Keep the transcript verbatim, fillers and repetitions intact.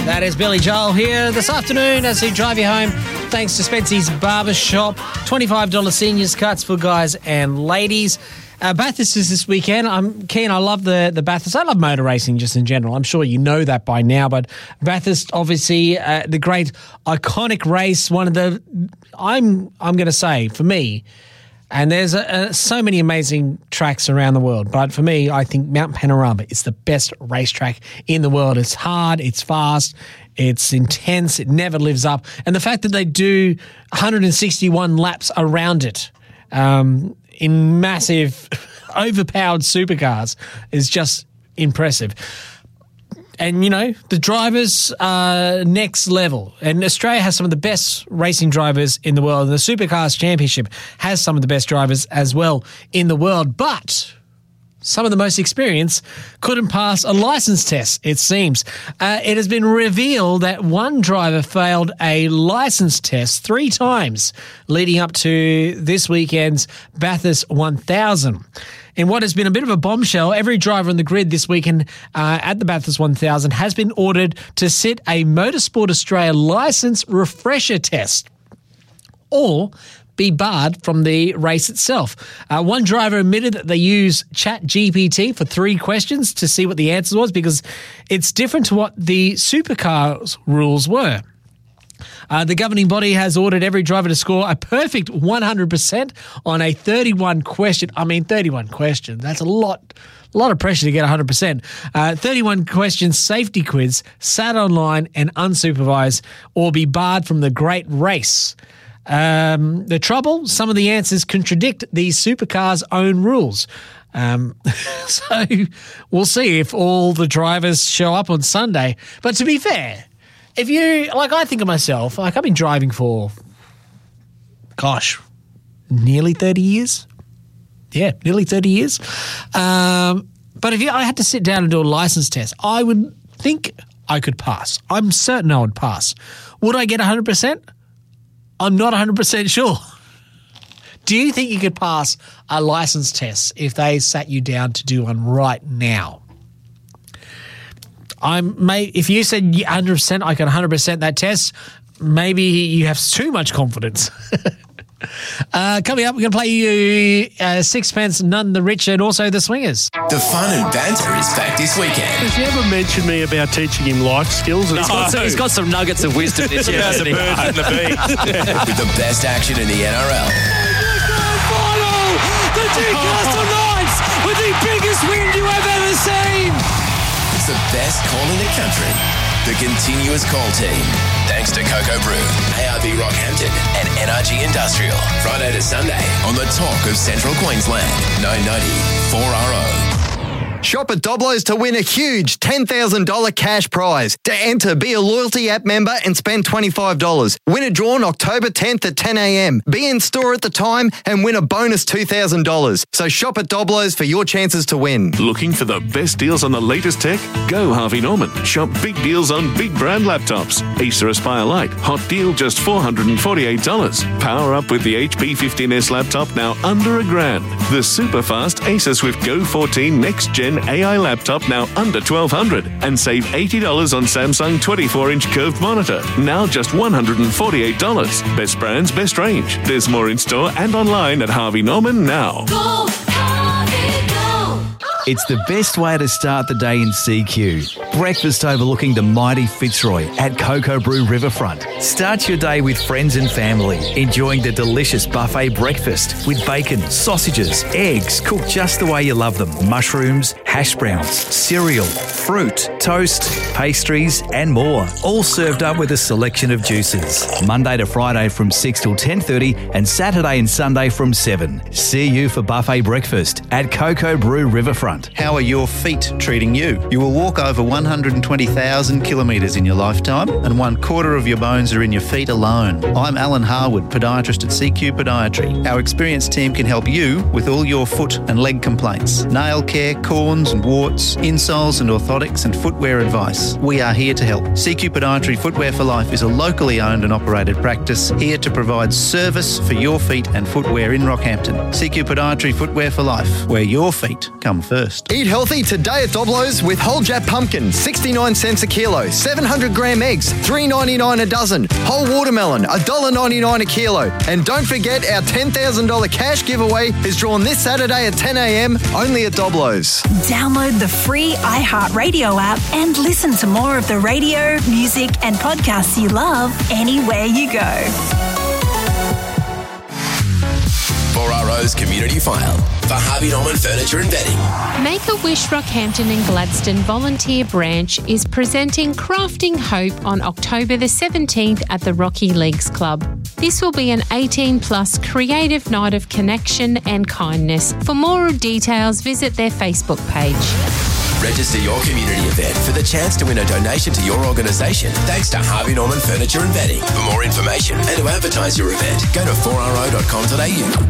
That is Billy Joel here this afternoon as he drive you home. Thanks to Spency's Barber Shop. twenty-five dollars seniors cuts for guys and ladies. Uh, Bathurst is this weekend. I'm keen. I love the, the Bathurst. I love motor racing just in general. I'm sure you know that by now. But Bathurst, obviously, uh, the great iconic race, one of the, I'm I'm going to say, for me, and there's a, a, so many amazing tracks around the world. But for me, I think Mount Panorama is the best racetrack in the world. It's hard, it's fast, it's intense, it never lives up. And the fact that they do one hundred sixty-one laps around it um, in massive, overpowered supercars is just impressive. And, you know, the drivers are next level. And Australia has some of the best racing drivers in the world. And the Supercars Championship has some of the best drivers as well in the world. But some of the most experienced couldn't pass a license test, it seems. Uh, it has been revealed that one driver failed a license test three times leading up to this weekend's Bathurst one thousand. In what has been a bit of a bombshell, every driver on the grid this weekend uh, at the Bathurst one thousand has been ordered to sit a Motorsport Australia licence refresher test or be barred from the race itself. Uh, one driver admitted that they use Chat G P T for three questions to see what the answer was because it's different to what the supercars rules were. Uh, the governing body has ordered every driver to score a perfect one hundred percent on a thirty-one question. I mean, thirty-one questions. That's a lot, a lot of pressure to get one hundred percent. Uh, thirty-one questions safety quiz, sat online and unsupervised, or be barred from the great race. Um, the trouble, some of the answers contradict these supercars' own rules. Um, so we'll see if all the drivers show up on Sunday. But to be fair, if you, like I think of myself, like I've been driving for, gosh, nearly thirty years. Yeah, nearly thirty years. Um, but if you, I had to sit down and do a license test, I would think I could pass. I'm certain I would pass. Would I get one hundred percent? I'm not one hundred percent sure. Do you think you could pass a license test if they sat you down to do one right now? I'm may if you said one hundred percent, I can one hundred percent that test, maybe you have too much confidence. uh, coming up, we're going to play you uh, Sixpence None the Richer and also the Swingers. The fun and banter is back this weekend. Has he ever mentioned me about teaching him life skills? He's got, some, he's got some nuggets of wisdom this year. About the birds and the bees. With the best action in the N R L. Final! The Newcastle Knights with the biggest win you have ever seen! It's the best call in the country. The continuous call team. Thanks to Cocoa Brew, A R B Rockhampton and N R G Industrial. Friday to Sunday on the talk of Central Queensland. nine ninety four R O. Shop at Doblo's to win a huge ten thousand dollars cash prize. To enter, be a loyalty app member and spend twenty-five dollars. Win a draw on October tenth at ten a.m. Be in store at the time and win a bonus two thousand dollars. So shop at Doblo's for your chances to win. Looking for the best deals on the latest tech? Go Harvey Norman. Shop big deals on big brand laptops. Acer Aspire Lite, hot deal just four hundred forty-eight dollars. Power up with the H P fifteen S laptop now under a grand. The super fast Acer Swift Go fourteen Next Gen A I laptop now under twelve hundred dollars. And save eighty dollars on Samsung twenty-four inch curved monitor, now just one hundred forty-eight dollars. Best brands, best range. There's more in store and online at Harvey Norman now. Go, Harvey, go. It's the best way to start the day in C Q. Breakfast overlooking the mighty Fitzroy at Cocoa Brew Riverfront. Start your day with friends and family, enjoying the delicious buffet breakfast with bacon, sausages, eggs cooked just the way you love them, mushrooms, hash browns, cereal, fruit, toast, pastries and more. All served up with a selection of juices. Monday to Friday from six till ten thirty and Saturday and Sunday from seven. See you for buffet breakfast at Cocoa Brew Riverfront. How are your feet treating you? You will walk over one hundred twenty thousand kilometres in your lifetime and one quarter of your bones are in your feet alone. I'm Alan Harwood, podiatrist at C Q Podiatry. Our experienced team can help you with all your foot and leg complaints. Nail care, corns and warts, insoles and orthotics orthotics and footwear advice. We are here to help. C Q Podiatry Footwear for Life is a locally owned and operated practice here to provide service for your feet and footwear in Rockhampton. C Q Podiatry Footwear for Life, where your feet come first. Eat healthy today at Doblo's with whole Jap pumpkin, sixty-nine cents a kilo. seven hundred gram eggs, three dollars ninety-nine a dozen. Whole watermelon, one dollar ninety-nine a kilo. And don't forget our ten thousand dollars cash giveaway is drawn this Saturday at ten a.m. only at Doblo's. Download the free iHeartRadio app and listen to more of the radio, music and podcasts you love anywhere you go. four R O's Community File for Harvey Norman Furniture and Bedding. Make-A-Wish Rockhampton and Gladstone Volunteer Branch is presenting Crafting Hope on October the seventeenth at the Rocky Leagues Club. This will be an eighteen plus creative night of connection and kindness. For more details, visit their Facebook page. Register your community event for the chance to win a donation to your organisation thanks to Harvey Norman Furniture and Bedding. For more information and to advertise your event, go to four r o dot com dot a u.